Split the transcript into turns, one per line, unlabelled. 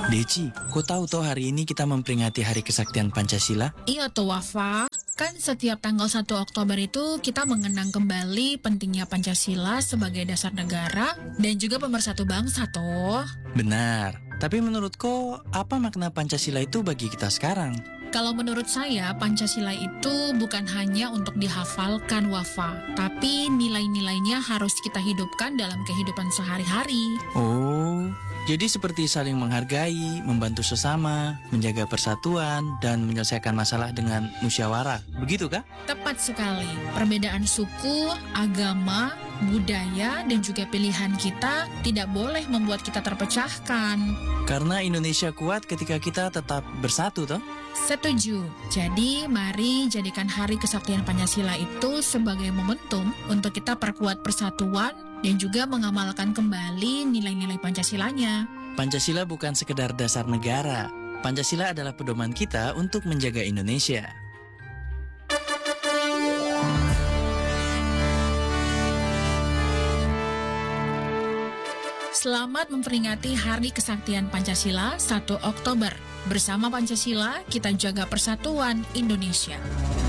Deci, kau tahu toh hari ini kita memperingati Hari Kesaktian Pancasila?
Iya tuh Wafa, kan setiap tanggal 1 Oktober itu kita mengenang kembali pentingnya Pancasila sebagai dasar negara dan juga pemersatu bangsa toh.
Benar, tapi menurut kau apa makna Pancasila itu bagi kita sekarang?
Kalau menurut saya, Pancasila itu bukan hanya untuk dihafalkan Wafa, tapi nilai-nilainya harus kita hidupkan dalam kehidupan sehari-hari.
Oh, jadi seperti saling menghargai, membantu sesama, menjaga persatuan, dan menyelesaikan masalah dengan musyawarah. Begitu kah?
Tepat sekali, perbedaan suku, agama, budaya, dan juga pilihan kita tidak boleh membuat kita terpecahkan.
Karena Indonesia kuat ketika kita tetap bersatu toh?
Setuju. Jadi, mari jadikan Hari Kesaktian Pancasila itu sebagai momentum untuk kita perkuat persatuan dan juga mengamalkan kembali nilai-nilai Pancasilanya.
Pancasila bukan sekedar dasar negara. Pancasila adalah pedoman kita untuk menjaga Indonesia.
Selamat memperingati Hari Kesaktian Pancasila 1 Oktober. Bersama Pancasila, kita jaga persatuan Indonesia.